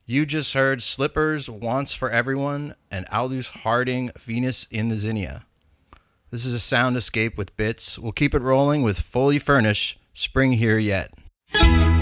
You just heard Slippers, Wants for Everyone, and Aldous Harding, Venus in the Zinnia. This is a sound escape with bits. We'll keep it rolling with Fully Furnished, Spring Here Yet.